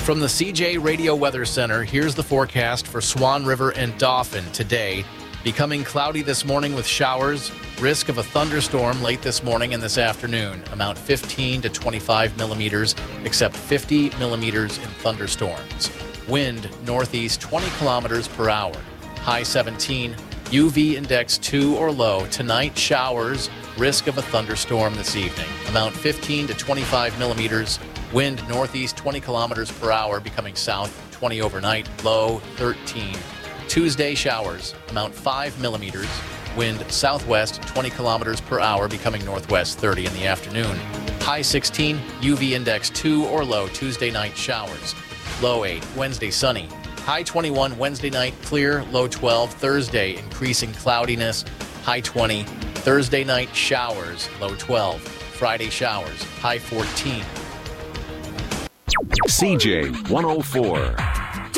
From the CJ Radio Weather Center, here's the forecast for Swan River and Dauphin today. Becoming cloudy this morning with showers. Risk of a thunderstorm late this morning and this afternoon. Amount 15 to 25 millimeters, except 50 millimeters in thunderstorms. Wind northeast 20 kilometers per hour. High 17. UV index 2 or low. Tonight, showers. Risk of a thunderstorm this evening. Amount 15 to 25 millimeters. Wind northeast 20 kilometers per hour, becoming south 20 overnight. Low 13. Tuesday, showers. Amount 5 millimeters. Wind southwest 20 kilometers per hour, becoming northwest 30 in the afternoon. High 16. UV index 2 or low. Tuesday night, showers. Low 8. Wednesday, sunny. High 21. Wednesday night, clear. Low 12. Thursday, increasing cloudiness. High 20. Thursday night, showers. Low 12. Friday, showers. High 14. CJ 104.